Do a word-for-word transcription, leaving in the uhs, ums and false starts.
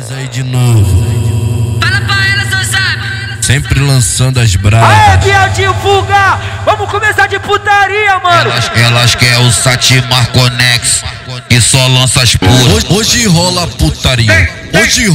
Nós aí de novo. Fala pra elas, não sabe. Sempre lançando as bravas. Aê, viadinho, fuga! Vamos começar de putaria, mano! Elas, elas querem o Satimar Conex, que só lança as puras. Hoje, hoje rola putaria. Hoje